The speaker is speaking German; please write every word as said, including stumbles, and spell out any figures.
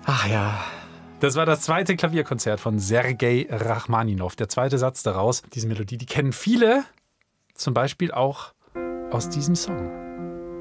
Ach ja. Das war das zweite Klavierkonzert von Sergei Rachmaninow. Der zweite Satz daraus. Diese Melodie, die kennen viele, zum Beispiel auch aus diesem Song.